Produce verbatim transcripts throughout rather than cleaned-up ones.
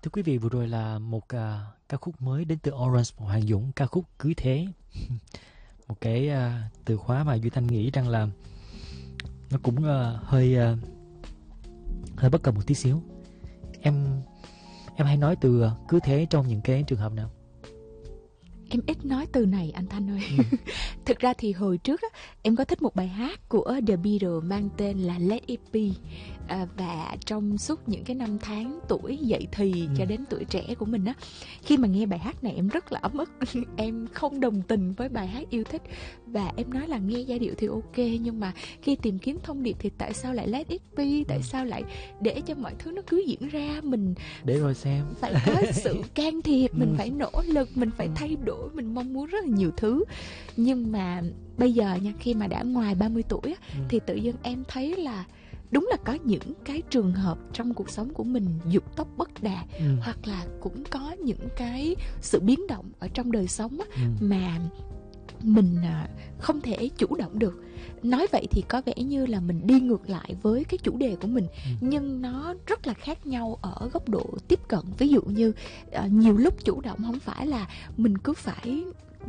Thưa quý vị, vừa rồi là một à, ca khúc mới đến từ Orange và Hoàng Dũng, ca khúc Cưới Thế. Một cái à, từ khóa mà Duy Thanh nghĩ rằng là nó cũng à, hơi à, hơi bất cần một tí xíu. Em em hay nói từ à, cưới thế trong những cái trường hợp nào? Em ít nói từ này anh Thanh ơi. Ừ. Thực ra thì hồi trước á, em có thích một bài hát của The Beatles mang tên là Let It Be. À, và trong suốt những cái năm tháng tuổi dậy thì ừ. cho đến tuổi trẻ của mình á, khi mà nghe bài hát này em rất là ấm ức. Em không đồng tình với bài hát yêu thích. Và em nói là nghe giai điệu thì ok, nhưng mà khi tìm kiếm thông điệp thì tại sao lại Let It Be? Tại ừ. sao lại để cho mọi thứ nó cứ diễn ra? Mình để rồi xem phải có sự can thiệp, mình ừ. phải nỗ lực, mình phải thay đổi, mình mong muốn rất là nhiều thứ. Nhưng mà bây giờ nha, khi mà đã ngoài ba mươi tuổi á, ừ. thì tự dưng em thấy là đúng là có những cái trường hợp trong cuộc sống của mình dục tốc bất đạt, ừ. hoặc là cũng có những cái sự biến động ở trong đời sống á, ừ. mà mình không thể chủ động được. Nói vậy thì có vẻ như là mình đi ngược lại với cái chủ đề của mình, ừ. nhưng nó rất là khác nhau ở góc độ tiếp cận. Ví dụ như uh, nhiều lúc chủ động không phải là mình cứ phải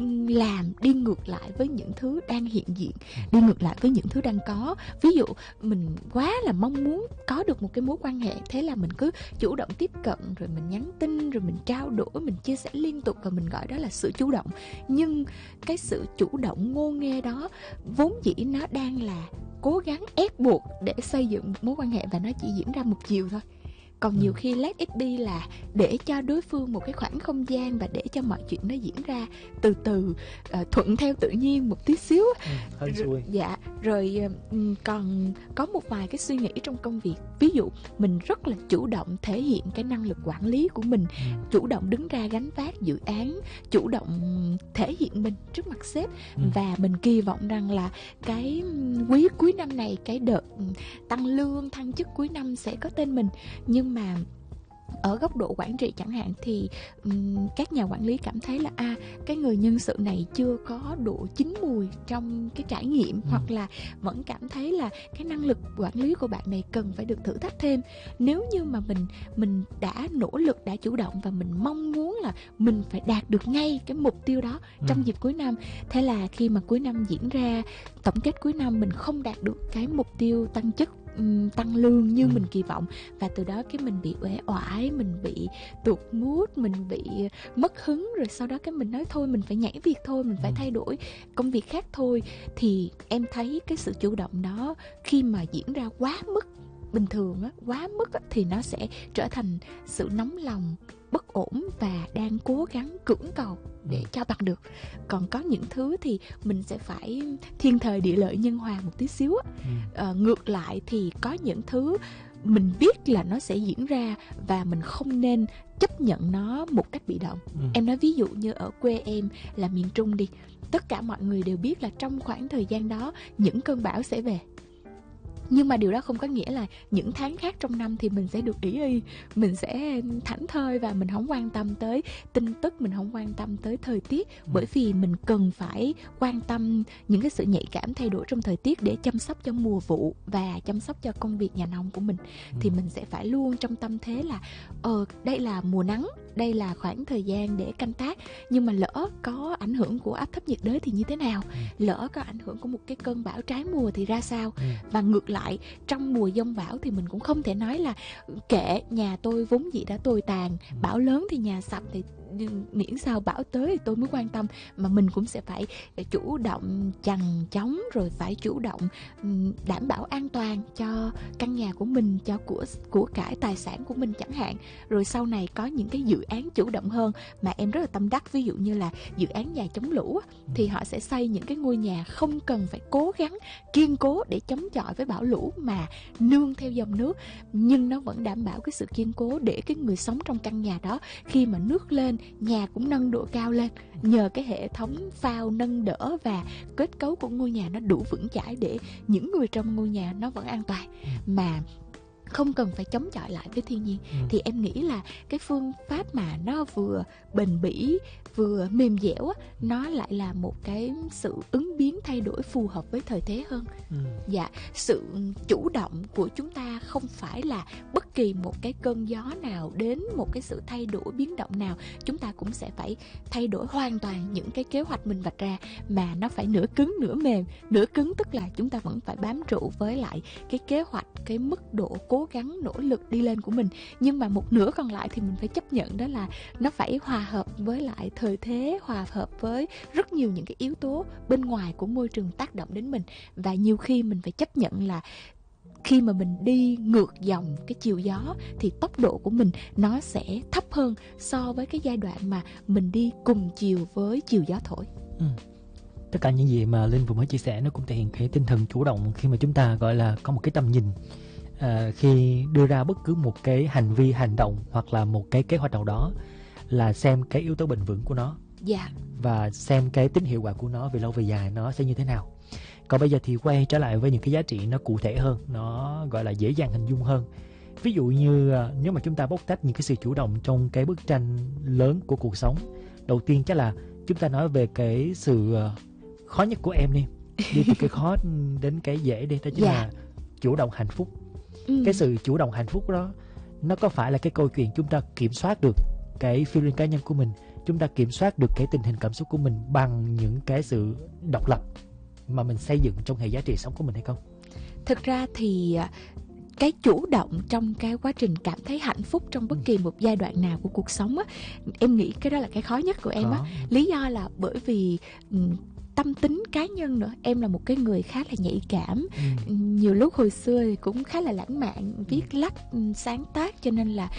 làm đi ngược lại với những thứ đang hiện diện, đi ngược lại với những thứ đang có. Ví dụ mình quá là mong muốn có được một cái mối quan hệ, thế là mình cứ chủ động tiếp cận, rồi mình nhắn tin, rồi mình trao đổi, mình chia sẻ liên tục, và mình gọi đó là sự chủ động. Nhưng cái sự chủ động ngô nghê đó vốn dĩ nó đang là cố gắng ép buộc để xây dựng một mối quan hệ, và nó chỉ diễn ra một chiều thôi. Còn nhiều khi Let It Be là để cho đối phương một cái khoảng không gian, và để cho mọi chuyện nó diễn ra từ từ, uh, thuận theo tự nhiên một tí xíu. Ừ, hơi xuôi. Dạ, rồi uh, còn có một vài cái suy nghĩ trong công việc. Ví dụ mình rất là chủ động thể hiện cái năng lực quản lý của mình, ừ. chủ động đứng ra gánh vác dự án, chủ động thể hiện mình trước mặt sếp, ừ. và mình kỳ vọng rằng là cái quý cuối năm này, cái đợt tăng lương, thăng chức cuối năm sẽ có tên mình. Nhưng mà ở góc độ quản trị chẳng hạn thì um, các nhà quản lý cảm thấy là à, cái người nhân sự này chưa có độ chín mùi trong cái trải nghiệm, ừ. hoặc là vẫn cảm thấy là cái năng lực quản lý của bạn này cần phải được thử thách thêm. Nếu như mà mình mình đã nỗ lực, đã chủ động, và mình mong muốn là mình phải đạt được ngay cái mục tiêu đó ừ. trong dịp cuối năm, thế là khi mà cuối năm diễn ra, tổng kết cuối năm mình không đạt được cái mục tiêu tăng chức, tăng lương như ừ. mình kỳ vọng, và từ đó cái mình bị uể oải, mình bị tụt mood, mình bị mất hứng, rồi sau đó cái mình nói thôi mình phải nhảy việc thôi, mình phải ừ. thay đổi công việc khác thôi. Thì em thấy cái sự chủ động đó khi mà diễn ra quá mức bình thường á, quá mức á, thì nó sẽ trở thành sự nóng lòng, bất ổn, và đang cố gắng cưỡng cầu để cho bằng được. Còn có những thứ thì mình sẽ phải thiên thời địa lợi nhân hòa một tí xíu á. ừ. à, ngược lại thì có những thứ mình biết là nó sẽ diễn ra, và mình không nên chấp nhận nó một cách bị động. ừ. Em nói ví dụ như ở quê em là miền Trung đi, tất cả mọi người đều biết là trong khoảng thời gian đó những cơn bão sẽ về. Nhưng mà điều đó không có nghĩa là những tháng khác trong năm thì mình sẽ được ý y, mình sẽ thảnh thơi và mình không quan tâm tới tin tức, mình không quan tâm tới thời tiết. ừ. Bởi vì mình cần phải quan tâm những cái sự nhạy cảm thay đổi trong thời tiết để chăm sóc cho mùa vụ và chăm sóc cho công việc nhà nông của mình. ừ. Thì mình sẽ phải luôn trong tâm thế là ờ đây là mùa nắng, đây là khoảng thời gian để canh tác, nhưng mà lỡ có ảnh hưởng của áp thấp nhiệt đới thì như thế nào, ừ. lỡ có ảnh hưởng của một cái cơn bão trái mùa thì ra sao. ừ. Và ngược lại, trong mùa giông bão thì mình cũng không thể nói là kệ, nhà tôi vốn dĩ đã tồi tàn, ừ. bão lớn thì nhà sập, thì miễn sao bão tới thì tôi mới quan tâm. Mà mình cũng sẽ phải chủ động chằng chóng, rồi phải chủ động đảm bảo an toàn cho căn nhà của mình, cho của của cải tài sản của mình chẳng hạn. Rồi sau này có những cái dự án chủ động hơn mà em rất là tâm đắc, ví dụ như là dự án nhà chống lũ, thì họ sẽ xây những cái ngôi nhà không cần phải cố gắng kiên cố để chống chọi với bão lũ, mà nương theo dòng nước, nhưng nó vẫn đảm bảo cái sự kiên cố để cái người sống trong căn nhà đó khi mà nước lên, nhà cũng nâng độ cao lên nhờ cái hệ thống phao nâng đỡ, và kết cấu của ngôi nhà nó đủ vững chãi để những người trong ngôi nhà nó vẫn an toàn. Mà không cần phải chống chọi lại với thiên nhiên. Ừ. Thì em nghĩ là cái phương pháp mà nó vừa bền bỉ vừa mềm dẻo á, nó lại là một cái sự ứng biến thay đổi phù hợp với thời thế hơn. Ừ. Dạ, sự chủ động của chúng ta không phải là bất kỳ một cái cơn gió nào đến, một cái sự thay đổi biến động nào chúng ta cũng sẽ phải thay đổi hoàn toàn những cái kế hoạch mình vạch ra, mà nó phải nửa cứng nửa mềm. Nửa cứng tức là chúng ta vẫn phải bám trụ với lại cái kế hoạch, cái mức độ cố gắng nỗ lực đi lên của mình, nhưng mà một nửa còn lại thì mình phải chấp nhận, đó là nó phải hòa hợp với lại thời thế, hòa hợp với rất nhiều những cái yếu tố bên ngoài của môi trường tác động đến mình. Và nhiều khi mình phải chấp nhận là khi mà mình đi ngược dòng cái chiều gió thì tốc độ của mình nó sẽ thấp hơn so với cái giai đoạn mà mình đi cùng chiều với chiều gió thổi. Ừ. Tất cả những gì mà Linh vừa mới chia sẻ nó cũng thể hiện cái tinh thần chủ động khi mà chúng ta gọi là có một cái tầm nhìn à, khi đưa ra bất cứ một cái hành vi, hành động hoặc là một cái kế hoạch nào đó, là xem cái yếu tố bền vững của nó. Dạ. Và xem cái tính hiệu quả của nó về lâu về dài nó sẽ như thế nào. Còn bây giờ thì quay trở lại với những cái giá trị nó cụ thể hơn, nó gọi là dễ dàng hình dung hơn. Ví dụ như nếu mà chúng ta bóc tách những cái sự chủ động trong cái bức tranh lớn của cuộc sống, đầu tiên chắc là chúng ta nói về cái sự khó nhất của em đi. Đi từ cái khó đến cái dễ đi, đó chính dạ. là chủ động hạnh phúc. Ừ. Cái sự chủ động hạnh phúc đó, nó có phải là cái câu chuyện chúng ta kiểm soát được cái feeling cá nhân của mình, chúng ta kiểm soát được cái tình hình cảm xúc của mình bằng những cái sự độc lập mà mình xây dựng trong hệ giá trị sống của mình hay không? Thực ra thì cái chủ động trong cái quá trình cảm thấy hạnh phúc trong bất kỳ một giai đoạn nào của cuộc sống á, em nghĩ cái đó là cái khó nhất của em á. Lý do là bởi vì tâm tính cá nhân nữa, em là một cái người khá là nhạy cảm. ừ. Nhiều lúc hồi xưa thì cũng khá là lãng mạn, viết lách, sáng tác, cho nên là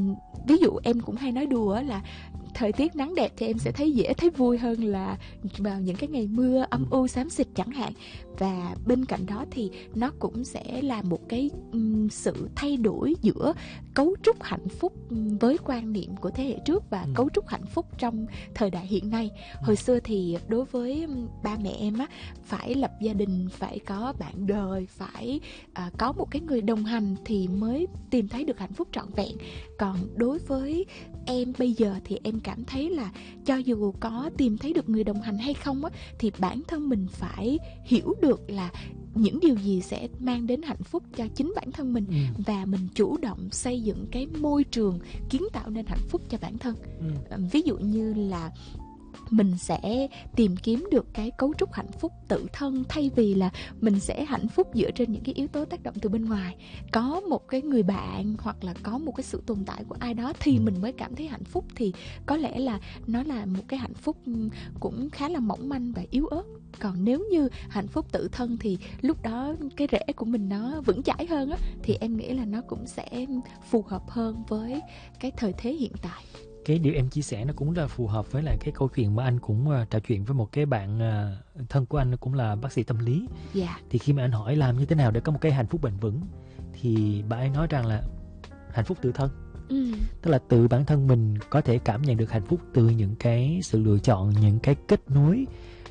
ví dụ em cũng hay nói đùa là thời tiết nắng đẹp thì em sẽ thấy dễ, thấy vui hơn là vào những cái ngày mưa âm u xám xịt chẳng hạn. Và bên cạnh đó thì nó cũng sẽ là một cái um, sự thay đổi giữa cấu trúc hạnh phúc với quan niệm của thế hệ trước và ừ. cấu trúc hạnh phúc trong thời đại hiện nay. Hồi xưa thì đối với ba mẹ em á, phải lập gia đình, phải có bạn đời, phải uh, có một cái người đồng hành thì mới tìm thấy được hạnh phúc trọn vẹn. Còn đối với em bây giờ thì em cảm thấy là cho dù có tìm thấy được người đồng hành hay không á, thì bản thân mình phải hiểu được là những điều gì sẽ mang đến hạnh phúc cho chính bản thân mình. ừ. Và mình chủ động xây dựng cái môi trường kiến tạo nên hạnh phúc cho bản thân. ừ. Ví dụ như là mình sẽ tìm kiếm được cái cấu trúc hạnh phúc tự thân, thay vì là mình sẽ hạnh phúc dựa trên những cái yếu tố tác động từ bên ngoài. Có một cái người bạn hoặc là có một cái sự tồn tại của ai đó thì mình mới cảm thấy hạnh phúc, thì có lẽ là nó là một cái hạnh phúc cũng khá là mỏng manh và yếu ớt. Còn nếu như hạnh phúc tự thân thì lúc đó cái rễ của mình nó vững chãi hơn á, thì em nghĩ là nó cũng sẽ phù hợp hơn với cái thời thế hiện tại. Cái điều em chia sẻ nó cũng rất là phù hợp với lại cái câu chuyện mà anh cũng uh, trò chuyện với một cái bạn uh, thân của anh cũng là bác sĩ tâm lý. Yeah. Thì khi mà anh hỏi làm như thế nào để có một cái hạnh phúc bền vững, thì bạn ấy nói rằng là hạnh phúc tự thân. ừ. Tức là tự bản thân mình có thể cảm nhận được hạnh phúc từ những cái sự lựa chọn, những cái kết nối,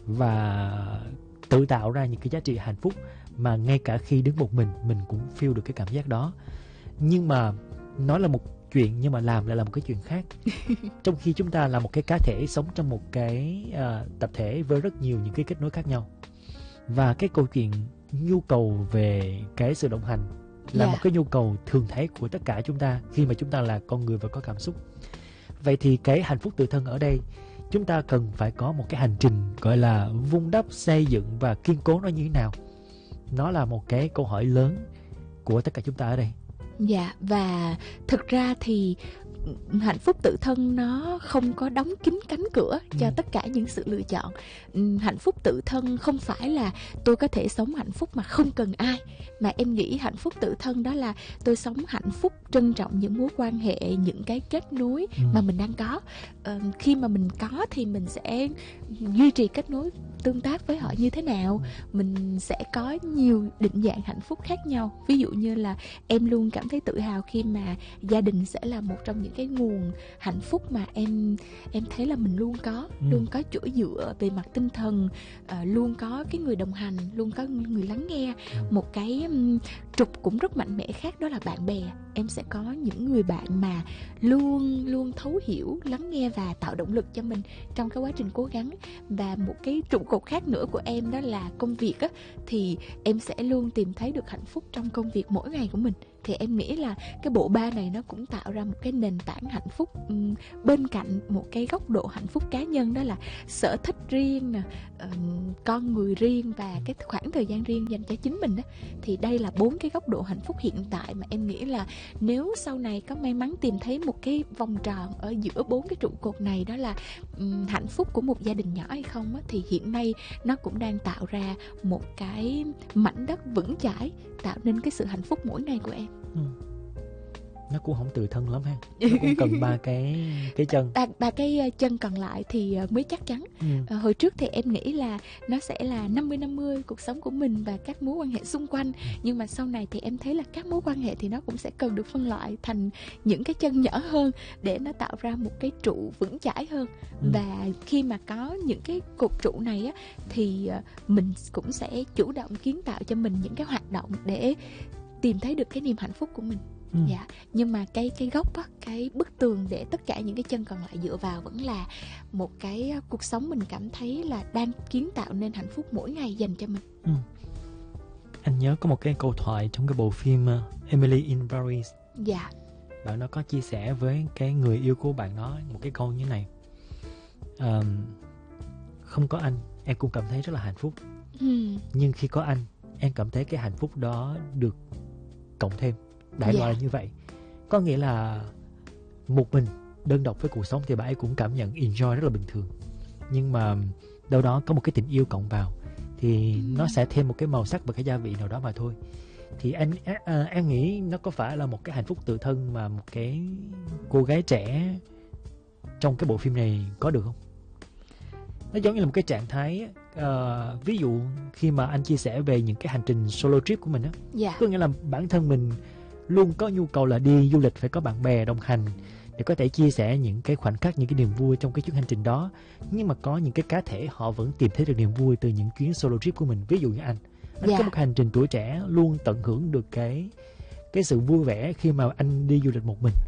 và tự tạo ra những cái giá trị hạnh phúc mà ngay cả khi đứng một mình mình cũng feel được cái cảm giác đó. Nhưng mà nói là một chuyện nhưng mà làm lại là một cái chuyện khác. Trong khi chúng ta là một cái cá thể sống trong một cái uh, tập thể với rất nhiều những cái kết nối khác nhau, và cái câu chuyện nhu cầu về cái sự đồng hành là yeah. một cái nhu cầu thường thấy của tất cả chúng ta khi mà chúng ta là con người và có cảm xúc. Vậy thì cái hạnh phúc tự thân ở đây, chúng ta cần phải có một cái hành trình gọi là vun đắp, xây dựng và kiên cố nó như thế nào. Nó là một cái câu hỏi lớn của tất cả chúng ta ở đây. Dạ, và thực ra thì hạnh phúc tự thân nó không có đóng kín cánh cửa cho ừ. tất cả những sự lựa chọn. Hạnh phúc tự thân không phải là tôi có thể sống hạnh phúc mà không cần ai, mà em nghĩ hạnh phúc tự thân đó là tôi sống hạnh phúc, trân trọng những mối quan hệ, những cái kết nối ừ. mà mình đang có. ờ, Khi mà mình có thì mình sẽ duy trì kết nối, tương tác với họ như thế nào. Mình sẽ có nhiều định dạng hạnh phúc khác nhau. Ví dụ như là em luôn cảm thấy tự hào khi mà gia đình sẽ là một trong những những cái nguồn hạnh phúc mà em em thấy là mình luôn có, Ừ. luôn có chỗ dựa về mặt tinh thần, ờ, luôn có cái người đồng hành, luôn có người lắng nghe. Ừ. Một cái um, trục cũng rất mạnh mẽ khác đó là bạn bè. Em sẽ có những người bạn mà luôn luôn thấu hiểu, lắng nghe và tạo động lực cho mình trong cái quá trình cố gắng. Và một cái trụ cột khác nữa của em đó là công việc á, thì em sẽ luôn tìm thấy được hạnh phúc trong công việc mỗi ngày của mình. Thì em nghĩ là cái bộ ba này nó cũng tạo ra một cái nền tảng hạnh phúc, um, bên cạnh một cái góc độ hạnh phúc cá nhân đó là sở thích riêng nè, uh, con người riêng và cái khoảng thời gian riêng dành cho chính mình đó. Thì đây là bốn cái góc độ hạnh phúc hiện tại mà em nghĩ là nếu sau này có may mắn tìm thấy một cái vòng tròn ở giữa bốn cái trụ cột này, đó là um, hạnh phúc của một gia đình nhỏ hay không á, thì hiện nay nó cũng đang tạo ra một cái mảnh đất vững chãi, tạo nên cái sự hạnh phúc mỗi ngày của em. Ừ. Nó cũng không tự thân lắm ha, nó cũng cần ba cái cái chân. ba, ba cái chân còn lại thì mới chắc chắn. Ừ. À, hồi trước thì em nghĩ là nó sẽ là năm mươi năm mươi cuộc sống của mình và các mối quan hệ xung quanh, nhưng mà sau này thì em thấy là các mối quan hệ thì nó cũng sẽ cần được phân loại thành những cái chân nhỏ hơn để nó tạo ra một cái trụ vững chãi hơn. Ừ. Và khi mà có những cái cột trụ này á, thì mình cũng sẽ chủ động kiến tạo cho mình những cái hoạt động để tìm thấy được cái niềm hạnh phúc của mình. Ừ. Dạ, nhưng mà cái cái gốc á, cái bức tường để tất cả những cái chân còn lại dựa vào vẫn là một cái cuộc sống mình cảm thấy là đang kiến tạo nên hạnh phúc mỗi ngày dành cho mình. Ừ. Anh nhớ có một cái câu thoại trong cái bộ phim uh, Emily in Paris. Dạ. Bạn nó có chia sẻ với cái người yêu của bạn nó một cái câu như này: um, không có anh em cũng cảm thấy rất là hạnh phúc, Ừ. nhưng khi có anh em cảm thấy cái hạnh phúc đó được cộng thêm. Đại loại Dạ. là như vậy. Có nghĩa là một mình đơn độc với cuộc sống thì bạn ấy cũng cảm nhận enjoy rất là bình thường, nhưng mà đâu đó có một cái tình yêu cộng vào thì Ừ. nó sẽ thêm một cái màu sắc và cái gia vị nào đó mà thôi. Thì anh à, em nghĩ nó có phải là một cái hạnh phúc tự thân mà một cái cô gái trẻ trong cái bộ phim này có được không? Nó giống như là một cái trạng thái uh, ví dụ khi mà anh chia sẻ về những cái hành trình solo trip của mình á, Dạ. có nghĩa là bản thân mình luôn có nhu cầu là đi du lịch phải có bạn bè đồng hành để có thể chia sẻ những cái khoảnh khắc, những cái niềm vui trong cái chuyến hành trình đó. Nhưng mà có những cái cá thể họ vẫn tìm thấy được niềm vui từ những chuyến solo trip của mình. Ví dụ như anh, anh Dạ. có một hành trình tuổi trẻ luôn tận hưởng được cái cái sự vui vẻ khi mà anh đi du lịch một mình.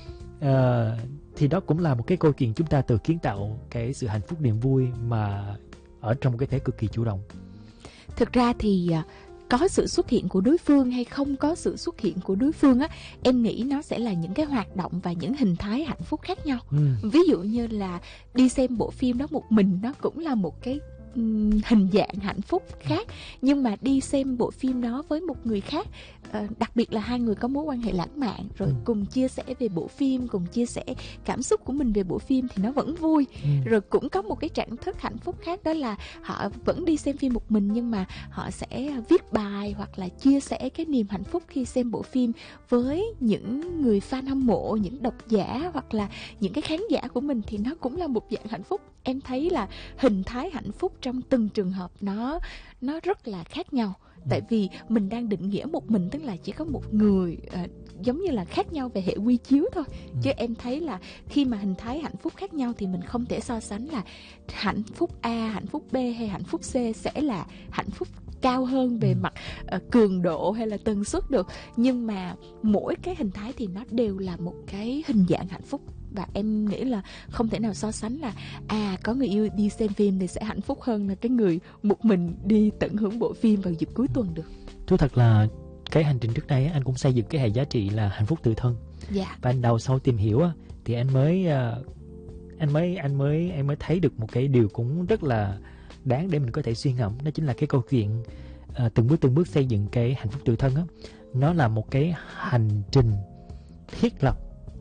À, thì đó cũng là một cái câu chuyện chúng ta tự kiến tạo cái sự hạnh phúc niềm vui mà ở trong một cái thế cực kỳ chủ động. Thực ra thì có sự xuất hiện của đối phương hay không có sự xuất hiện của đối phương á, em nghĩ nó sẽ là những cái hoạt động và những hình thái hạnh phúc khác nhau. Ừ. Ví dụ như là đi xem bộ phim đó một mình, nó cũng là một cái um, hình dạng hạnh phúc khác. Nhưng mà đi xem bộ phim đó với một người khác, uh, đặc biệt là hai người có mối quan hệ lãng mạn, rồi Ừ. cùng chia sẻ về bộ phim, cùng chia sẻ cảm xúc của mình về bộ phim thì nó vẫn vui. Ừ. Rồi cũng có một cái trạng thức hạnh phúc khác, đó là họ vẫn đi xem phim một mình nhưng mà họ sẽ viết bài hoặc là chia sẻ cái niềm hạnh phúc khi xem bộ phim với những người fan hâm mộ, những độc giả hoặc là những cái khán giả của mình, thì nó cũng là một dạng hạnh phúc. Em thấy là hình thái hạnh phúc trong từng trường hợp nó nó rất là khác nhau. Tại vì mình đang định nghĩa một mình, tức là chỉ có một người, uh, giống như là khác nhau về hệ quy chiếu thôi. Ừ. Chứ em thấy là khi mà hình thái hạnh phúc khác nhau thì mình không thể so sánh là hạnh phúc A, hạnh phúc B hay hạnh phúc C sẽ là hạnh phúc cao hơn về Ừ. mặt uh, cường độ hay là tần suất được. Nhưng mà mỗi cái hình thái thì nó đều là một cái hình dạng hạnh phúc. Và em nghĩ là không thể nào so sánh là à có người yêu đi xem phim thì sẽ hạnh phúc hơn là cái người một mình đi tận hưởng bộ phim vào dịp cuối tuần được. Thú thật là cái hành trình trước đây anh cũng xây dựng cái hệ giá trị là hạnh phúc tự thân. Dạ. Và anh đào sâu tìm hiểu thì anh mới anh mới anh mới anh mới thấy được một cái điều cũng rất là đáng để mình có thể suy ngẫm. Đó chính là cái câu chuyện uh, từng bước từng bước xây dựng cái hạnh phúc tự thân á, nó là một cái hành trình thiết lập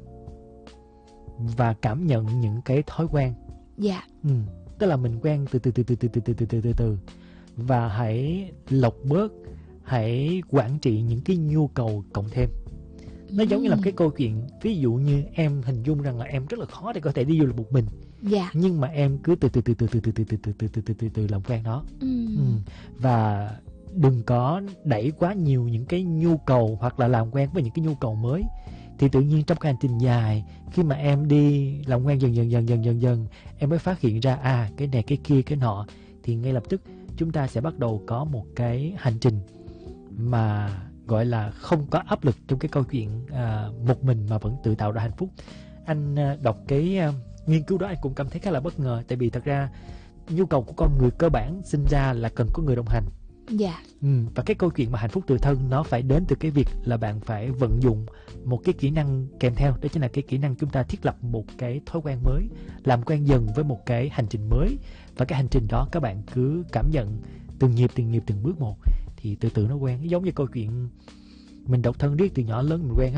và cảm nhận những cái thói quen. Dạ. Ừ. Tức là mình quen từ từ từ từ từ từ từ từ từ từ và hãy lọc bớt, hãy quản trị những cái nhu cầu cộng thêm. Nó giống như là một cái câu chuyện, ví dụ như em hình dung rằng là em rất là khó để có thể đi du lịch một mình. Dạ. Nhưng mà em cứ từ từ từ từ từ từ từ từ từ từ từ từ từ từ làm quen nó. Ừ. Ừ. Và đừng có đẩy quá nhiều những cái nhu cầu hoặc là làm quen với những cái nhu cầu mới, Thì tự nhiên trong cái hành trình dài, khi mà em đi làm quen dần dần dần dần dần dần, em mới phát hiện ra à cái này cái kia cái nọ, thì ngay lập tức chúng ta sẽ bắt đầu có một cái hành trình mà gọi là không có áp lực trong cái câu chuyện à, một mình mà vẫn tự tạo ra hạnh phúc. Anh à, đọc cái à, nghiên cứu đó anh cũng cảm thấy khá là bất ngờ, tại vì thật ra nhu cầu của con người cơ bản sinh ra là cần có người đồng hành. Dạ. Ừ, và cái câu chuyện mà hạnh phúc tự thân nó phải đến từ cái việc là bạn phải vận dụng một cái kỹ năng kèm theo, đó chính là cái kỹ năng chúng ta thiết lập một cái thói quen mới, làm quen dần với một cái hành trình mới. Và cái hành trình đó các bạn cứ cảm nhận từng nhịp từng nhịp từng bước một, thì từ từ nó quen. Giống như câu chuyện mình độc thân riết từ nhỏ lớn mình quen á.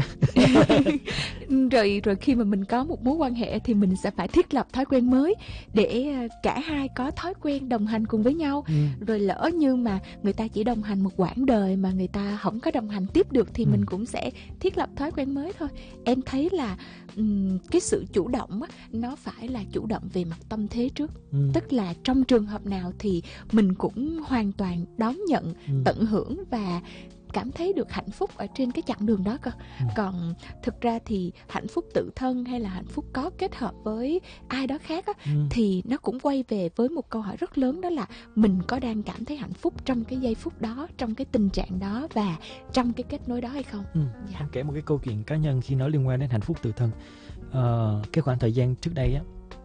rồi rồi khi mà mình có một mối quan hệ thì mình sẽ phải thiết lập thói quen mới để cả hai có thói quen đồng hành cùng với nhau. Ừ. Rồi lỡ như mà người ta chỉ đồng hành một quãng đời mà người ta không có đồng hành tiếp được thì Ừ. mình cũng sẽ thiết lập thói quen mới thôi. Em thấy là um, cái sự chủ động á, nó phải là chủ động về mặt tâm thế trước. Ừ. Tức là trong trường hợp nào thì mình cũng hoàn toàn đón nhận, Ừ. tận hưởng và cảm thấy được hạnh phúc ở trên cái chặng đường đó cơ. Ừ. Còn thực ra thì hạnh phúc tự thân hay là hạnh phúc có kết hợp với ai đó khác á, Ừ. thì nó cũng quay về với một câu hỏi rất lớn, đó là mình có đang cảm thấy hạnh phúc trong cái giây phút đó, trong cái tình trạng đó và trong cái kết nối đó hay không. Ừ. Dạ. Anh kể một cái câu chuyện cá nhân khi nói liên quan đến hạnh phúc tự thân. Ờ, cái khoảng thời gian trước đây á,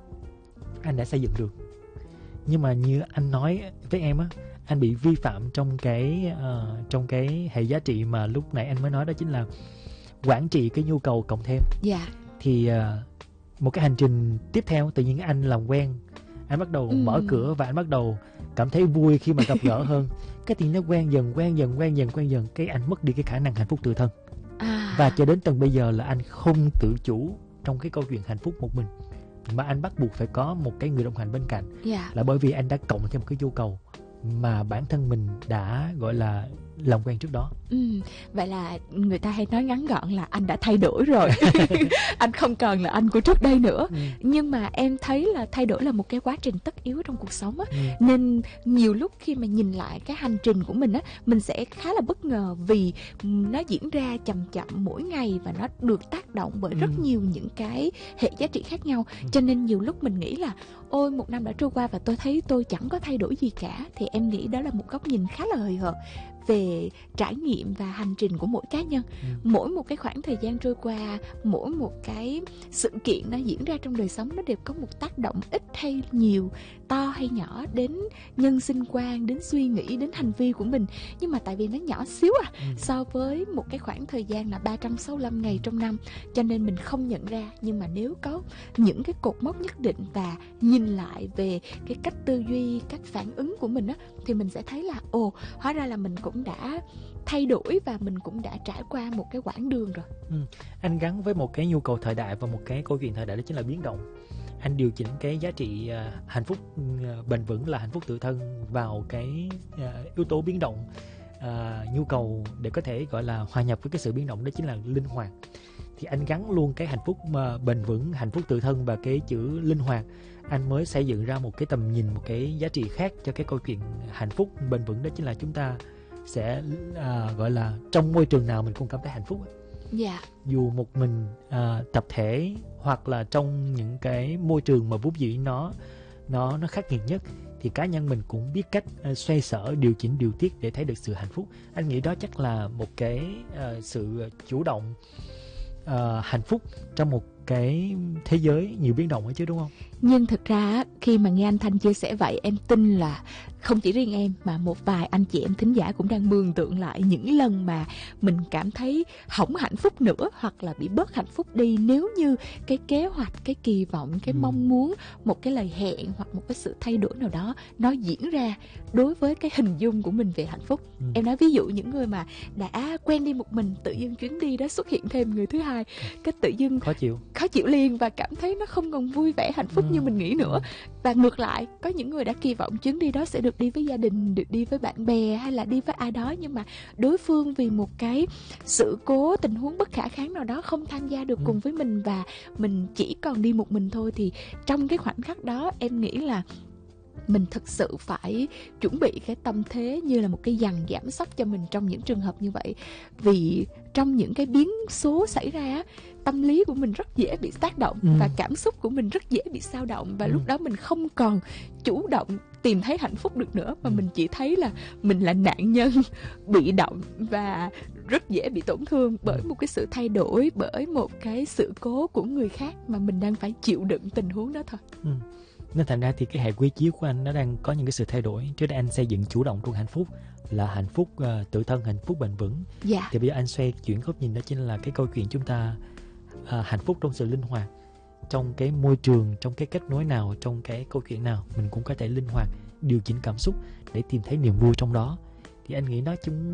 anh đã xây dựng được, nhưng mà như anh nói với em á, anh bị vi phạm trong cái uh, trong cái hệ giá trị mà lúc nãy anh mới nói, đó chính là quản trị cái nhu cầu cộng thêm. Dạ. Thì uh, một cái hành trình tiếp theo, tự nhiên anh làm quen, anh bắt đầu Ừ. mở cửa và anh bắt đầu cảm thấy vui khi mà gặp gỡ hơn. Cái tiền nó quen dần quen dần quen dần quen dần cái anh mất đi cái khả năng hạnh phúc tự thân. À. Và cho đến tận bây giờ là anh không tự chủ trong cái câu chuyện hạnh phúc một mình, mà anh bắt buộc phải có một cái người đồng hành bên cạnh. Dạ. Là bởi vì anh đã cộng thêm một cái nhu cầu mà bản thân mình đã gọi là làm quen trước đó. Ừ, vậy là người ta hay nói ngắn gọn là anh đã thay đổi rồi. Anh không còn là anh của trước đây nữa. Ừ. Nhưng mà em thấy là thay đổi là một cái quá trình tất yếu trong cuộc sống á. Ừ. Nên nhiều lúc khi mà nhìn lại cái hành trình của mình á, mình sẽ khá là bất ngờ vì nó diễn ra chậm chậm mỗi ngày và nó được tác động bởi rất Ừ. nhiều những cái hệ giá trị khác nhau. Ừ. Cho nên nhiều lúc mình nghĩ là ôi một năm đã trôi qua và tôi thấy tôi chẳng có thay đổi gì cả, thì em nghĩ đó là một góc nhìn khá là hời hợt về trải nghiệm và hành trình của mỗi cá nhân. Ừ. Mỗi một cái khoảng thời gian trôi qua, mỗi một cái sự kiện nó diễn ra trong đời sống, nó đều có một tác động ít hay nhiều, to hay nhỏ đến nhân sinh quan, đến suy nghĩ, đến hành vi của mình. Nhưng mà tại vì nó nhỏ xíu à, Ừ. so với một cái khoảng thời gian là ba trăm sáu mươi lăm ngày trong năm, cho nên mình không nhận ra. Nhưng mà nếu có những cái cột mốc nhất định và nhìn lại về cái cách tư duy, cách phản ứng của mình á, thì mình sẽ thấy là ồ, hóa ra là mình cũng đã thay đổi và mình cũng đã trải qua một cái quãng đường rồi. Ừ. Anh gắn với một cái nhu cầu thời đại và một cái câu chuyện thời đại, đó chính là biến động. Anh điều chỉnh cái giá trị uh, hạnh phúc uh, bền vững là hạnh phúc tự thân vào cái uh, yếu tố biến động, uh, nhu cầu để có thể gọi là hòa nhập với cái sự biến động, đó chính là linh hoạt. Thì anh gắn luôn cái hạnh phúc mà bền vững, hạnh phúc tự thân và cái chữ linh hoạt. Anh mới xây dựng ra một cái tầm nhìn, một cái giá trị khác cho cái câu chuyện hạnh phúc bền vững, đó chính là chúng ta sẽ uh, gọi là trong môi trường nào mình cũng cảm thấy hạnh phúc. Dạ. Dù một mình, uh, tập thể, hoặc là trong những cái môi trường mà vốn dĩ nó nó nó khắc nghiệt nhất, thì cá nhân mình cũng biết cách uh, xoay sở, điều chỉnh, điều tiết để thấy được sự hạnh phúc. Anh nghĩ đó chắc là một cái uh, sự chủ động, uh, hạnh phúc trong một cái thế giới nhiều biến động ấy chứ, đúng không? Nhưng thực ra khi mà nghe anh Thanh chia sẻ vậy, em tin là không chỉ riêng em mà một vài anh chị em thính giả cũng đang mường tượng lại những lần mà mình cảm thấy hỏng hạnh phúc nữa, hoặc là bị bớt hạnh phúc đi, nếu như cái kế hoạch, cái kỳ vọng, cái Ừ. mong muốn, một cái lời hẹn hoặc một cái sự thay đổi nào đó nó diễn ra đối với cái hình dung của mình về hạnh phúc. Ừ. Em nói ví dụ những người mà đã quen đi một mình, tự dưng chuyến đi đó xuất hiện thêm người thứ hai, cái tự dưng Khó chịu. khó chịu liền và cảm thấy nó không còn vui vẻ hạnh phúc Ừ. như mình nghĩ nữa. Và ngược lại, có những người đã kỳ vọng chuyến đi đó sẽ được đi với gia đình, được đi với bạn bè hay là đi với ai đó, nhưng mà đối phương vì một cái sự cố, tình huống bất khả kháng nào đó không tham gia được Ừ. cùng với mình và mình chỉ còn đi một mình thôi. Thì trong cái khoảnh khắc đó em nghĩ là mình thực sự phải chuẩn bị cái tâm thế như là một cái dằn giảm sóc cho mình trong những trường hợp như vậy. Vì trong những cái biến số xảy ra, tâm lý của mình rất dễ bị tác động, ừ. và cảm xúc của mình rất dễ bị xao động, và ừ. lúc đó mình không còn chủ động tìm thấy hạnh phúc được nữa, mà ừ. mình chỉ thấy là mình là nạn nhân bị động và rất dễ bị tổn thương bởi một cái sự thay đổi, bởi một cái sự cố của người khác mà mình đang phải chịu đựng tình huống đó thôi. ừ. Nên thành ra thì cái hệ quy chiếu của anh nó đang có những cái sự thay đổi. Trước đây anh xây dựng chủ động trong hạnh phúc là hạnh phúc uh, tự thân, hạnh phúc bền vững. Dạ. Thì bây giờ anh xoay chuyển góc nhìn, đó chính là cái câu chuyện chúng ta uh, hạnh phúc trong sự linh hoạt, trong cái môi trường, trong cái kết nối nào, trong cái câu chuyện nào mình cũng có thể linh hoạt điều chỉnh cảm xúc để tìm thấy niềm vui trong đó. Thì anh nghĩ nó chúng